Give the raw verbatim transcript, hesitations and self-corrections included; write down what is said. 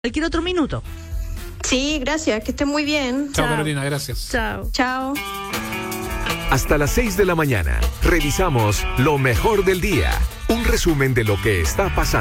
cualquier otro minuto. Sí, gracias, que estén muy bien. Chao, Carolina, gracias. Chao. Chao. Hasta las seis de la mañana, revisamos lo mejor del día. Un resumen de lo que está pasando.